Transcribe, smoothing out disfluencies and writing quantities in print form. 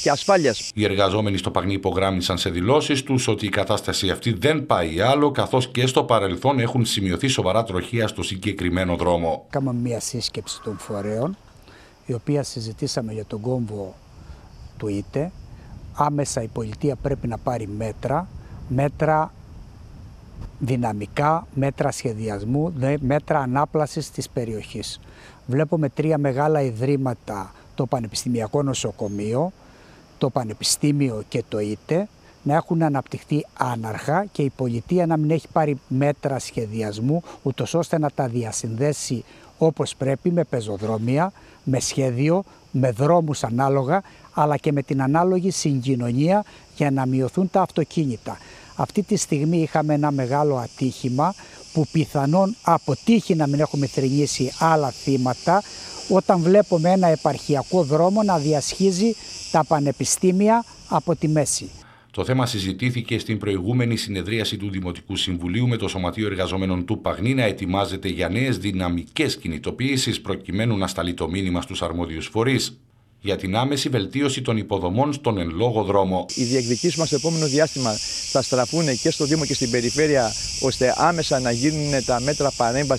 και ασφάλειας. Οι εργαζόμενοι στο Παγνί υπογράμμισαν σε δηλώσεις τους ότι η κατάσταση αυτή δεν πάει άλλο, καθώς και στο παρελθόν έχουν σημειωθεί σοβαρά τροχεία στο συγκεκριμένο δρόμο. Κάναμε μια σύσκεψη των φορέων, η οποία συζητήσαμε για τον κόμβο του ΙΤΕ. Άμεσα η πολιτεία πρέπει να πάρει μέτρα δυναμικά, μέτρα σχεδιασμού, μέτρα ανάπλασης της περιοχής. Βλέπουμε 3 μεγάλα ιδρύματα, το Πανεπιστημιακό Νοσοκομείο, το Πανεπιστήμιο και το ΙΤΕ, να έχουν αναπτυχθεί άναρχα και η πολιτεία να μην έχει πάρει μέτρα σχεδιασμού, ούτως ώστε να τα διασυνδέσει όπως πρέπει, με πεζοδρόμια, με σχέδιο, με δρόμους ανάλογα, αλλά και με την ανάλογη συγκοινωνία για να μειωθούν τα αυτοκίνητα. Αυτή τη στιγμή είχαμε ένα μεγάλο ατύχημα που πιθανόν αποτύχει να μην έχουμε θρηνήσει άλλα θύματα, όταν βλέπουμε ένα επαρχιακό δρόμο να διασχίζει τα πανεπιστήμια από τη μέση. Το θέμα συζητήθηκε στην προηγούμενη συνεδρίαση του Δημοτικού Συμβουλίου, με το Σωματείο Εργαζομένων του Παγνί να ετοιμάζεται για νέες δυναμικές κινητοποιήσεις προκειμένου να σταλεί το μήνυμα στους αρμόδιους φορείς για την άμεση βελτίωση των υποδομών στον εν λόγω δρόμο. Οι διεκδικήσεις μας στο επόμενο διάστημα θα στραφούν και στο Δήμο και στην περιφέρεια, ώστε άμεσα να γίνουν τα μέτρα παρέμβασης